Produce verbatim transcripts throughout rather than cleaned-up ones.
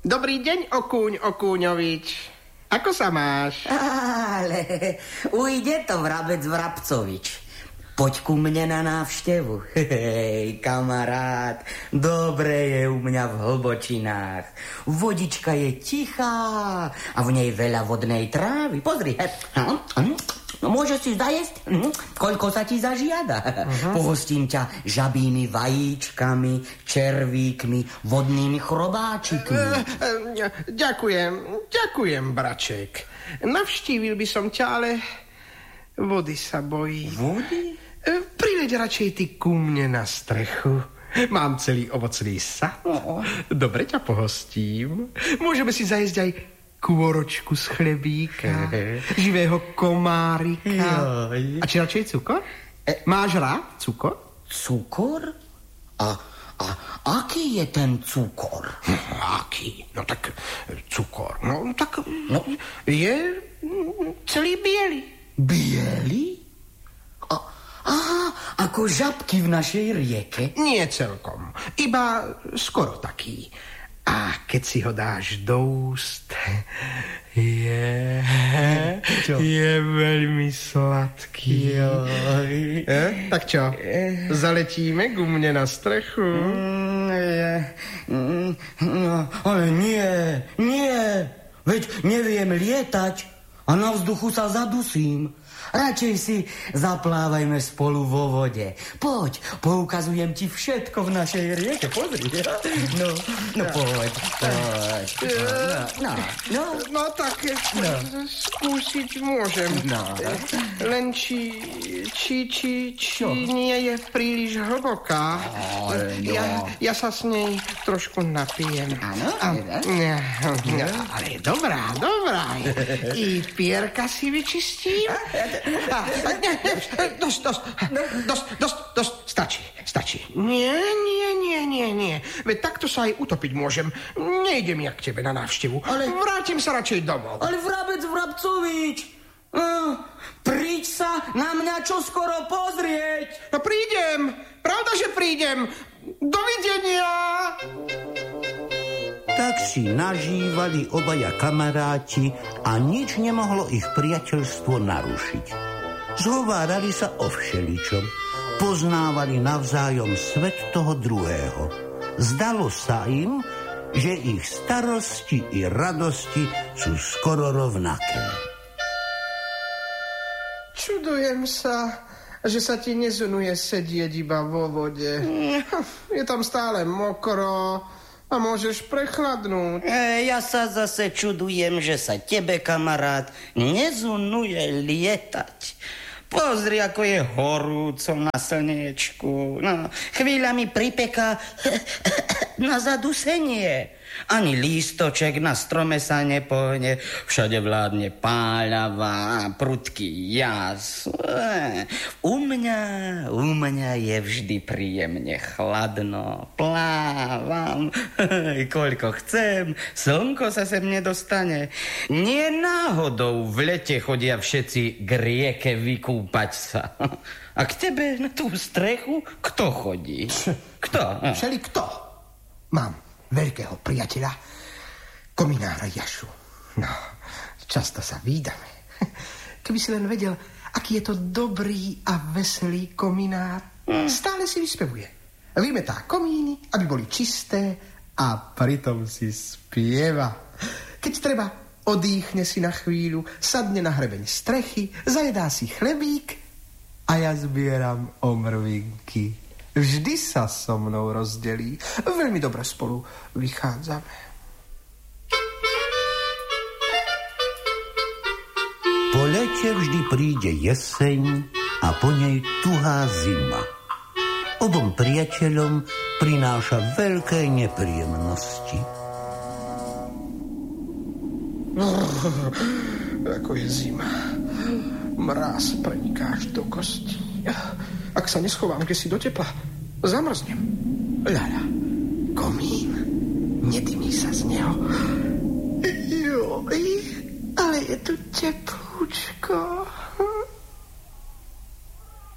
Dobrý deň, Okúň Okúňovič. Ako sa máš? Ale ujde to, Vrabec Vrabcovič. Poď ku mne na návštevu. Hej, kamarát, dobre je u mňa v hlbočinách. Vodička je tichá a v nej veľa vodnej trávy. Pozri, no, môžeš si zajesť, koľko sa ti zažiada. Uh-huh. Pohostím ťa žabými vajíčkami, červíkmi, vodnými chrobáčikmi. Uh, ďakujem, ďakujem, braček. Navštívil by som ťa, ale vody sa bojí. Vody? Priveď radšej ty ku mne na strechu. Mám celý ovocný sad. Dobre ťa pohostím. Môžeme si zajesť aj kôročku z chlebíka, živého komárika. Joj. A či radšej cukor? E, Máš rád cukor? Cukor? A, a aký je ten cukor? Hm, aký? No tak cukor. No tak no. Je celý biely. Biely? Aha, ako žabky v našej rieke? Nie celkom, iba skoro taký. A keď si ho dáš do úst, je, čo? Je veľmi sladký. E? Tak čo, zaletíme ku mne na strechu? Mm, je, mm, no, ale nie, nie, veď neviem lietať a na vzduchu sa zadusím. Radšej si zaplávajme spolu vo vode. Poď, poukazujem ti všetko v našej rieke. Pozri. No, no poď, poď. No, no, no. No tak no. Skúsiť môžem. No. Len či, či, či, či nie je príliš hlboká. No, ja, ja sa s nej trošku napijem. Áno? No, no, ale dobrá, dobrá. I pierka si vyčistím. A, ne, ne, dosť, dosť, dosť, dosť, dosť, stačí, stačí. Nie, nie, nie, nie, nie. Veď takto sa aj utopiť môžem. Nejdem ja k tebe na návštevu. Ale vrátim sa radšej domov. Ale Vrabec Vrabcovič, uh, príď sa na mňa čoskoro pozrieť. No prídem, pravda, že prídem. Dovidenia. Tak si nažívali obaja kamaráti a nič nemohlo ich priateľstvo narušiť. Zhovárali sa o všeličom, poznávali navzájom svet toho druhého. Zdalo sa im, že ich starosti i radosti sú skoro rovnaké. Čudujem sa, že sa ti nezunuje sedieť iba vo vode. Je tam stále mokro a môžeš prechladnúť. E, ja sa zase čudujem, že sa tebe, kamarát, nezunuje lietať. Pozri, ako je horúco na slniečku. No, chvíľami pripeká na zadusenie. Ani lístoček na strome sa nepohne. Všade vládne páľava, prudký jas. U mňa, u mňa je vždy príjemne chladno. Plávam, koľko chcem. Slnko sa sem nedostane. Nie náhodou v lete chodia všetci k rieke vykúpať sa. A k tebe na tú strechu kto chodí? Kto? Všeli kto? Mám veľkého priateľa, kominára Jašu. No, často sa vídame. Keby si len vedel, aký je to dobrý a veselý kominár. Mm. Stále si vyspevuje. Vymetá komíny, aby boli čisté a pritom si spieva. Keď treba, odýchne si na chvíľu, sadne na hrebeň strechy, zajedá si chlebík a ja zbieram omrvinky. Vždy sa so mnou rozdelí. Veľmi dobre spolu vychádzame. Po lete vždy príde jeseň a po nej tuhá zima. Obom priateľom prináša veľké nepríjemnosti. Oh, ako je zima. Mráz preniká až do kostí. Ak sa neschovám kdesi do tepla, zamrznem. Ľaľa, komín, nedymí sa z neho. Joj, ale je tu teplúčko.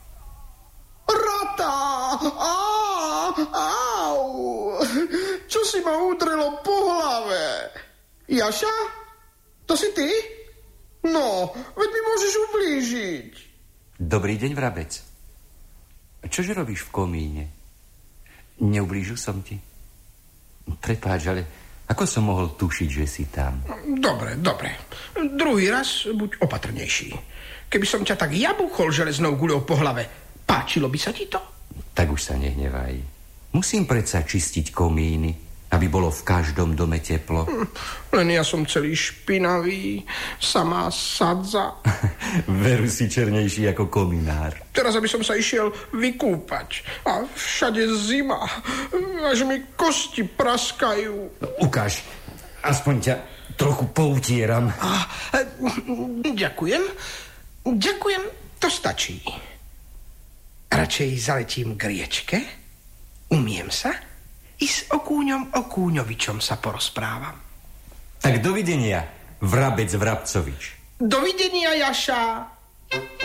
Rata! Á, au! Čo si Čosi ma udrelo po hlave. Jaša? To si ty? No, veď mi môžeš ublížiť. Dobrý deň, vrabec. Čože robíš v komíne? Neublížil som ti? Prepáč, ale ako som mohol tušiť, že si tam? Dobre, dobre. Druhý raz buď opatrnejší. Keby som ťa tak jabuchol železnou guľou po hlave, páčilo by sa ti to? Tak už sa nehnevaj. Musím predsa čistiť komíny, aby bolo v každom dome teplo. Hm, len ja som celý špinavý, samá sadza. Veru si černejší ako kominár. Teraz, aby som sa išiel vykúpať. A všade zima. Až mi kosti praskajú. Ukáž, aspoň ťa trochu poutieram. A, e, ďakujem. Ďakujem, to stačí. Radšej zaletím k riečke, umiem sa i s Okúňom Okúňovičom sa porozprávam. Tak dovidenia, vrabec Vrabcovič. Dovidenia, Jaša.